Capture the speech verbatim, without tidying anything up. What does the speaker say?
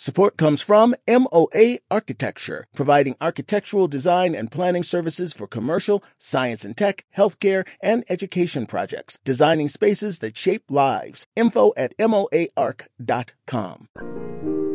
Support comes from M O A Architecture, providing architectural design and planning services for commercial, science and tech, healthcare, and education projects, designing spaces that shape lives. Info at M O A arc dot com.